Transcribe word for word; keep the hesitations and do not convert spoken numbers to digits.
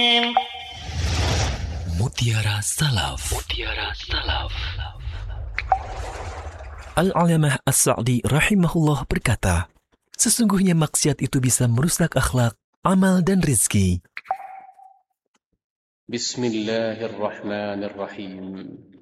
Mutiara Salaf. Mutiara Salaf. Al-Alamah As-Sa'di rahimahullah berkata, sesungguhnya maksiat itu bisa merusak akhlak, amal dan rizki. Bismillahirrahmanirrahim.